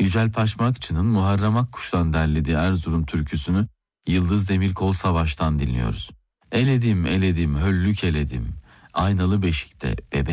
Yücel Paşmakçı'nın Muharrem Akkuş'tan derlediği Erzurum türküsünü Yıldız Demirkol Savaş'tan dinliyoruz. Eledim eledim höllük eledim, aynalı beşikte bebek